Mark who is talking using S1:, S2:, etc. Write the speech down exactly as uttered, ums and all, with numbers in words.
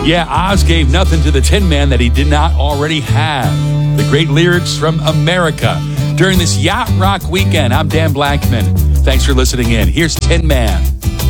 S1: Yeah, Oz gave nothing to the Tin Man that he did not already have. The great lyrics from America during this Yacht Rock weekend. I'm Dan Blackman. Thanks for listening in. Here's Tin Man.